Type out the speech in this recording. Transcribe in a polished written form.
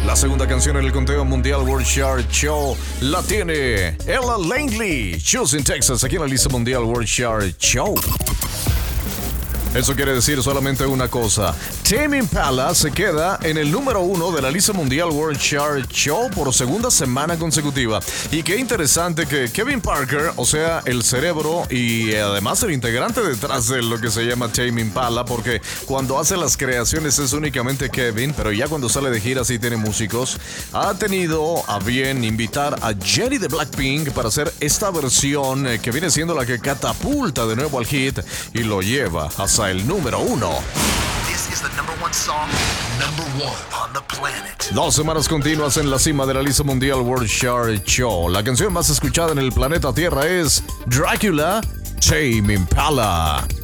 La segunda canción en el conteo mundial World Chart Show la tiene Ella Langley, Choosing Texas, aquí en la lista mundial World Chart Show. Eso quiere decir solamente una cosa. Tame Impala se queda en el número 1 de la lista mundial World Chart Show por segunda semana consecutiva. Y qué interesante que Kevin Parker, o sea, el cerebro y además el integrante detrás de lo que se llama Tame Impala, porque cuando hace las creaciones es únicamente Kevin, pero ya cuando sale de gira sí tiene músicos, ha tenido a bien invitar a Jennie de Blackpink para hacer esta versión que viene siendo la que catapulta de nuevo al hit y lo lleva hasta el número 1. This is the number one song, number one on the planet. 2 semanas continuas en la cima de la lista mundial World Chart Show. La canción más escuchada en el planeta Tierra es Dracula, Tame Impala.